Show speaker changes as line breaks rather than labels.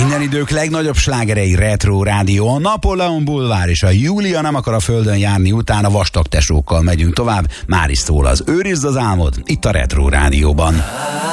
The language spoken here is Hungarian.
Minden idők legnagyobb slágerei Retro Rádió, a Napóleon Bulvár és a Júlia nem akar a földön járni után a vastag tesókkal megyünk tovább. Már is szól az Őrizd az álmod, itt a Retro Rádióban.